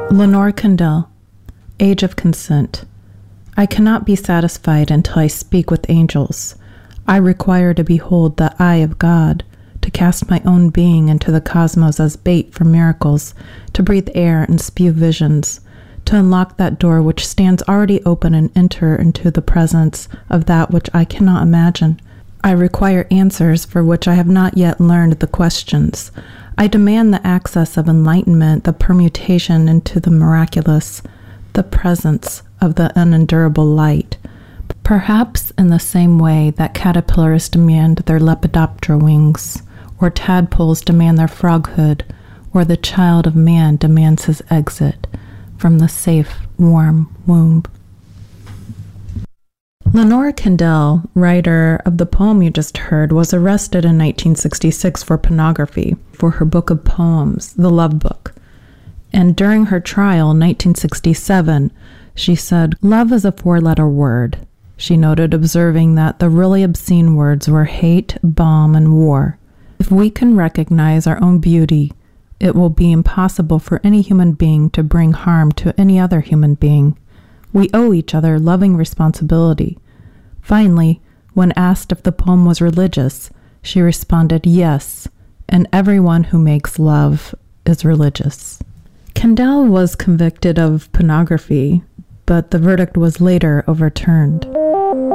Lenore Kendall, Age of Consent. I cannot be satisfied until I speak with angels. I require to behold the eye of God, to cast my own being into the cosmos as bait for miracles, to breathe air and spew visions, to unlock that door which stands already open and enter into the presence of that which I cannot imagine. I require answers for which I have not yet learned the questions. I demand the access of enlightenment, the permutation into the miraculous, the presence of the unendurable light. Perhaps in the same way that caterpillars demand their lepidoptera wings, or tadpoles demand their froghood, or the child of man demands his exit from the safe, warm womb. Lenore Kendall, writer of the poem you just heard, was arrested in 1966 for pornography for her book of poems, The Love Book. And during her trial in 1967, she said, "Love is a four-letter word." She noted, observing that the really obscene words were hate, bomb, and war. If we can recognize our own beauty, it will be impossible for any human being to bring harm to any other human being. We owe each other loving responsibility. Finally, when asked if the poem was religious, she responded, "Yes, and everyone who makes love is religious." Kendall was convicted of pornography, but the verdict was later overturned.